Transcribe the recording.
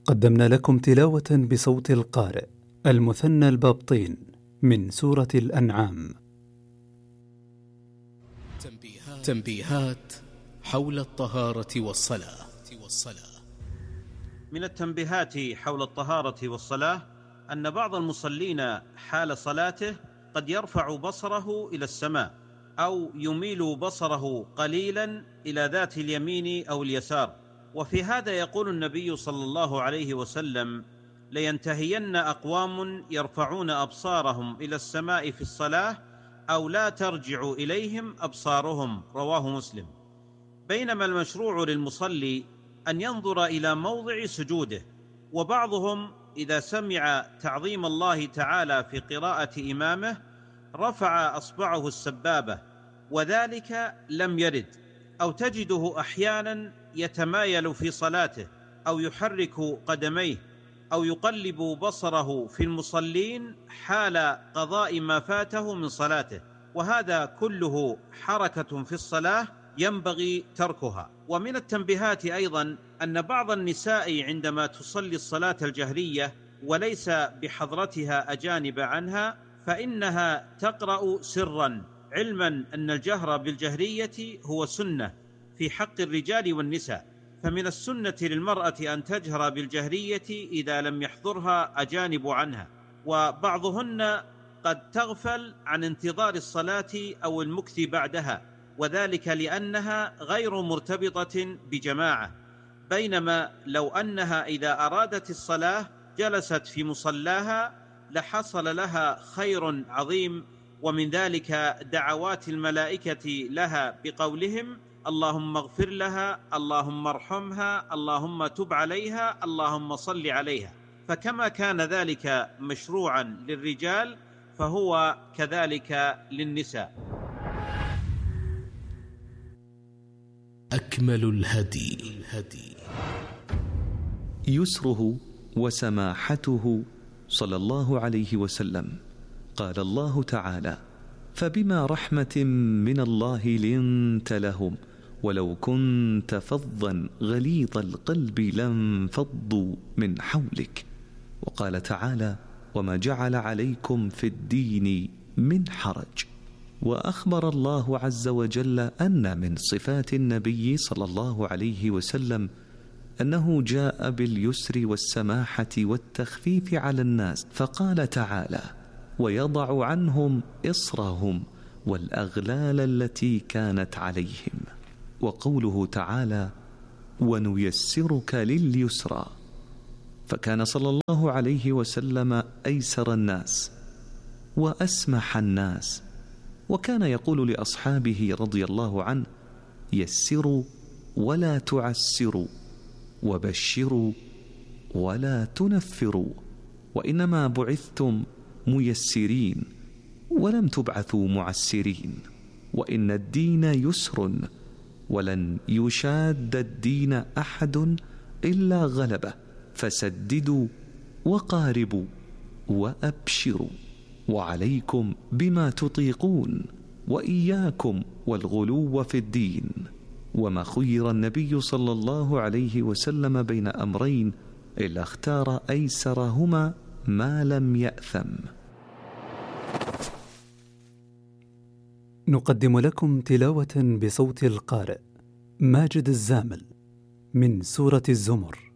قدمنا لكم تلاوة بصوت القارئ المثنى البابطين من سورة الأنعام. تنبيهات حول الطهارة والصلاة. من التنبيهات حول الطهارة والصلاة أن بعض المصلين حال صلاته قد يرفع بصره إلى السماء أو يميل بصره قليلا إلى ذات اليمين أو اليسار، وفي هذا يقول النبي صلى الله عليه وسلم: لينتهين أقوام يرفعون أبصارهم إلى السماء في الصلاة أو لا ترجع إليهم أبصارهم، رواه مسلم. بينما المشروع للمصلي أن ينظر إلى موضع سجوده، وبعضهم إذا سمع تعظيم الله تعالى في قراءة إمامه رفع أصبعه السبابة، وذلك لم يرد، أو تجده أحيانا يتمايل في صلاته أو يحرك قدميه أو يقلب بصره في المصلين حال قضاء ما فاته من صلاته، وهذا كله حركة في الصلاة ينبغي تركها. ومن التنبيهات أيضا أن بعض النساء عندما تصلي الصلاة الجهرية وليس بحضرتها أجانب عنها فإنها تقرأ سرا، علما أن الجهر بالجهرية هو سنة في حق الرجال والنساء، فمن السنة للمرأة أن تجهر بالجهرية إذا لم يحضرها أجانب عنها، وبعضهن قد تغفل عن انتظار الصلاة أو المكث بعدها، وذلك لأنها غير مرتبطة بجماعة، بينما لو أنها إذا أرادت الصلاة جلست في مصلاها لحصل لها خير عظيم، ومن ذلك دعوات الملائكة لها بقولهم: اللهم اغفر لها، اللهم ارحمها، اللهم تب عليها، اللهم صل عليها. فكما كان ذلك مشروعا للرجال فهو كذلك للنساء. أكمل الهدي يسره وسماحته صلى الله عليه وسلم. قال الله تعالى: فبما رحمة من الله لنت لهم ولو كنت فظا غليظ القلب لانفضوا من حولك. وقال تعالى: وما جعل عليكم في الدين من حرج. وأخبر الله عز وجل أن من صفات النبي صلى الله عليه وسلم أنه جاء باليسر والسماحة والتخفيف على الناس، فقال تعالى: ويضع عنهم إصرهم والأغلال التي كانت عليهم. وقوله تعالى: ونيسرك لليسرى، فكان صلى الله عليه وسلم أيسر الناس وأسمح الناس، وكان يقول لأصحابه رضي الله عنه: يسروا ولا تعسروا، وبشروا ولا تنفروا، وإنما بعثتم ميسرين ولم تبعثوا معسرين، وإن الدين يسر ولن يشاد الدين أحد إلا غلبه، فسددوا وقاربوا وأبشروا، وعليكم بما تطيقون، وإياكم والغلو في الدين. وما خير النبي صلى الله عليه وسلم بين أمرين إلا اختار أيسرهما ما لم يأثم. نقدم لكم تلاوة بصوت القارئ ماجد الزامل من سورة الزمر.